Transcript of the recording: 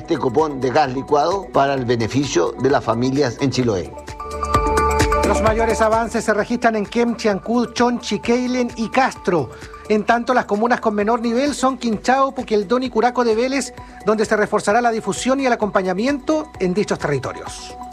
este copón de gas licuado para el beneficio de las familias en Chiloé. Los mayores avances se registran en Kemchi, Ancud, Chonchi, Keilen y Castro. En tanto, las comunas con menor nivel son Quinchao, Puqueldón y Curaco de Vélez, donde se reforzará la difusión y el acompañamiento en dichos territorios.